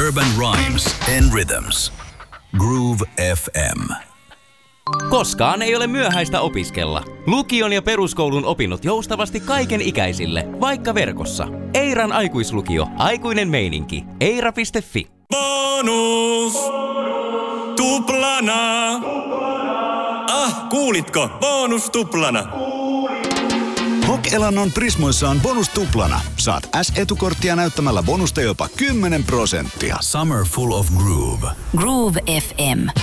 Urban Rhymes and Rhythms. Groove FM. Koskaan ei ole myöhäistä opiskella. Lukion ja peruskoulun opinnot joustavasti kaiken ikäisille, vaikka verkossa. Eiran aikuislukio, aikuinen meininki. Eira.fi. Bonus! Tuplana! Kuulitko? Bonus tuplana! HOK-elannon Prismoissa on bonus tuplana. Saat S-etukorttia näyttämällä bonusta jopa 10%. Summer full of groove. Groove FM.